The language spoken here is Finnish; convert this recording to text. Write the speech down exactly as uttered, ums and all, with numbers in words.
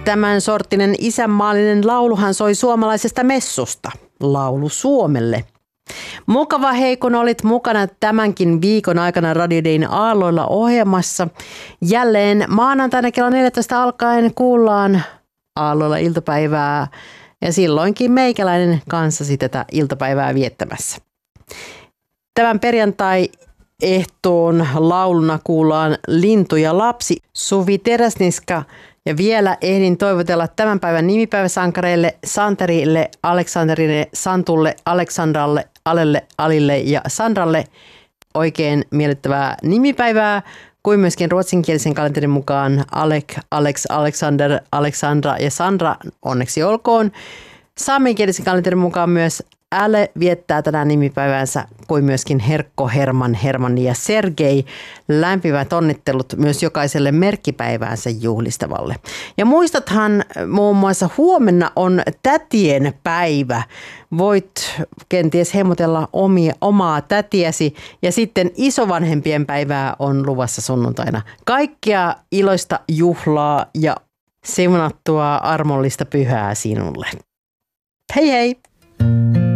Tämän sorttinen isänmaallinen lauluhan soi suomalaisesta messusta. Laulu Suomelle. Mukava hei, kun olit mukana tämänkin viikon aikana Radio Dayn aalloilla ohjelmassa. Jälleen maanantaina kello neljätoista alkaen kuullaan aalloilla iltapäivää ja silloinkin meikäläinen kanssasi tätä iltapäivää viettämässä. Tämän perjantai ehtoon lauluna kuullaan Lintu ja lapsi, Suvi Teräsniska. Ja vielä ehdin toivotella tämän päivän nimipäiväsankareille Santerille, Aleksanderille, Santulle, Aleksandralle, Alelle, Alille ja Sandralle oikein miellyttävää nimipäivää, kuin myöskin ruotsinkielisen kalenterin mukaan Alek, Alex, Alexander, Alexandra ja Sandra, onneksi olkoon. Saamenkielisen kalenterin mukaan myös Ale viettää tänään nimipäivänsä, kuin myöskin Herkko, Herman, Hermanni ja Sergei. Lämpimät onnittelut myös jokaiselle merkkipäiväänsä juhlistavalle. Ja muistathan muun muassa huomenna on tätien päivä. Voit kenties hemmotella omia, omaa tätiäsi ja sitten isovanhempien päivää on luvassa sunnuntaina. Kaikkea iloista juhlaa ja siunattua armollista pyhää sinulle. Hei hei!